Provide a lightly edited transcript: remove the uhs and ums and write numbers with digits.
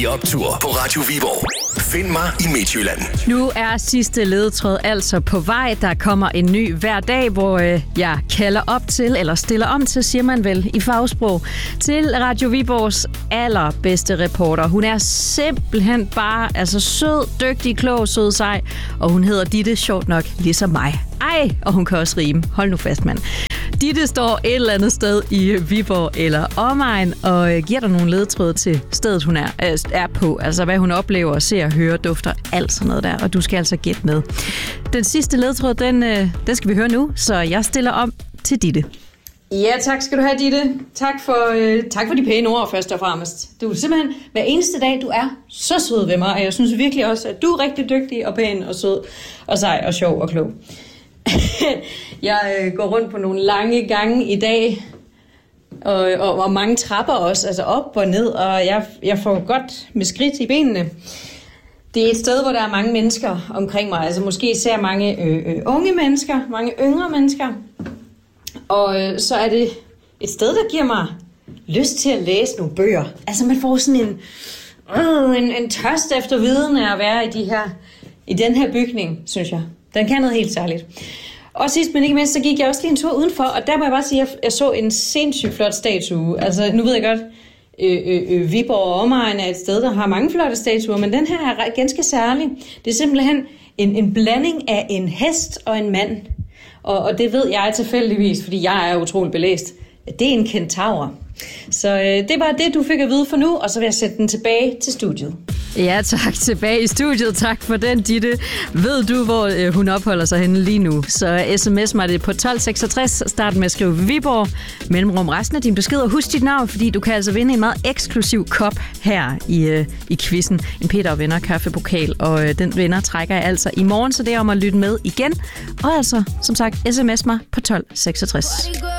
ugentlige optur på Radio Viborg. Find mig i Midtjylland. Nu er sidste ledetråd altså på vej. Der kommer en ny hver dag, hvor jeg kalder op til, eller stiller om til, siger man vel i fagsprog, til Radio Viborgs allerbedste reporter. Hun er simpelthen bare sød, dygtig, klog, sød, sej, og hun hedder Ditte, sjovt nok, ligesom mig. Ej, og hun kan også rime. Hold nu fast, mand. Ditte står et eller andet sted i Viborg eller omegn og giver dig nogle ledetråde til stedet, hun er på. Altså, hvad hun oplever, ser, hører, dufter, alt sådan noget der. Og du skal altså gætte med. Den sidste ledetråd, den skal vi høre nu, så jeg stiller om til Ditte. Ja, tak skal du have, Ditte. Tak for de pæne ord, først og fremmest. Du er simpelthen hver eneste dag, du er så sød ved mig, og jeg synes virkelig også, at du er rigtig dygtig og pæn og sød og sej og sjov og klog. Jeg går rundt på nogle lange gange i dag, og mange trapper også, altså op og ned, og jeg får godt med skridt i benene. Det er et sted, hvor der er mange mennesker omkring mig, altså måske især mange unge mennesker, mange yngre mennesker. Og så er det et sted, der giver mig lyst til at læse nogle bøger. Altså man får sådan en tørst efter viden af at være i den her bygning, synes jeg. Den kan noget helt særligt. Og sidst, men ikke mindst, så gik jeg også lige en tur udenfor, og der må jeg bare sige, at jeg så en sindssygt flot statue. Altså, nu ved jeg godt, Viborg og omegn er et sted, der har mange flotte statuer, men den her er ganske særlig. Det er simpelthen en blanding af en hest og en mand. Og det ved jeg tilfældigvis, fordi jeg er utrolig belæst. Det er en kentaur. Så det var det, du fik at vide for nu, og så vil jeg sætte den tilbage til studiet. Ja, tak. Tilbage i studiet. Tak for den, Ditte. Ved du, hvor hun opholder sig henne lige nu? Så sms mig det på 1266. Start med at skrive Viborg. Mellemrum resten af din besked. Og husk dit navn, fordi du kan altså vinde en meget eksklusiv kop her i quizzen. En Peter og Venner kaffepokal. Og den vinder trækker jeg altså i morgen, så det er om at lytte med igen. Og altså, som sagt, sms mig på 1266.